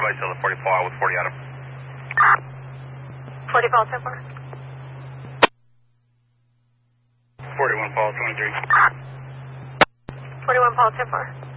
advice on the 44 with 40 Adam. 40 Paul 10-4. 41 Paul 23. 41 Paul 10-4.